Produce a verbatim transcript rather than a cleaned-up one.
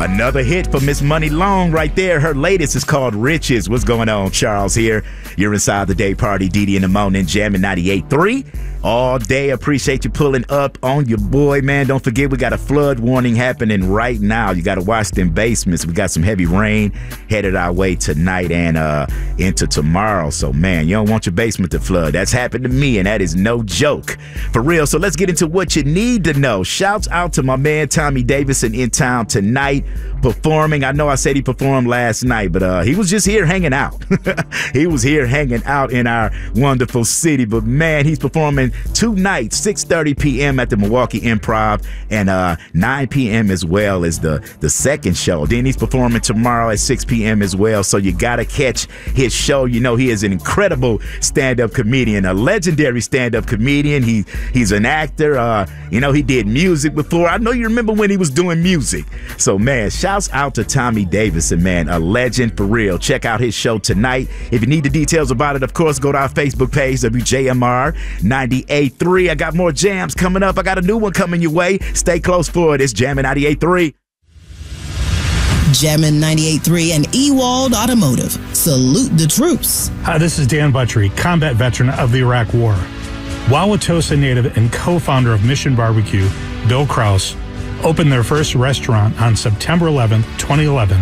Another hit for Miss Money Long right there. Her latest is called Riches. What's going on? Charles here. You're inside the day party. Didi in the morning, jamming ninety-eight point three. All day. Appreciate you pulling up on your boy, man. Don't forget, we got a flood warning happening right now. You got to watch them basements. We got some heavy rain headed our way tonight and uh, into tomorrow. So, man, you don't want your basement to flood. That's happened to me, and that is no joke. For real. So let's get into what you need to know. Shouts out to my man Tommy Davidson in town tonight performing. I know I said he performed last night, but uh, he was just here hanging out. He was here hanging out in our wonderful city. But, man, he's performing two nights, six thirty p.m. at the Milwaukee Improv and uh, nine p.m. as well as the, the second show. Then he's performing tomorrow at six p.m. as well. So you got to catch his show. You know, he is an incredible stand-up comedian, a legendary stand-up comedian. He He's an actor. Uh, you know, he did music before. I know you remember when he was doing music. So, man, shouts out to Tommy Davidson, man, a legend for real. Check out his show tonight. If you need the details about it, of course, go to our Facebook page, W J M R ninety-eight point three. I got more jams coming up. I got a new one coming your way. Stay close for it. It's Jammin' ninety-eight point three. Jammin' ninety-eight point three and Ewald Automotive. Salute the troops. Hi, this is Dan Buttrey, combat veteran of the Iraq War. Wauwatosa native and co-founder of Mission Barbecue, Bill Kraus, opened their first restaurant on September eleventh, twenty eleven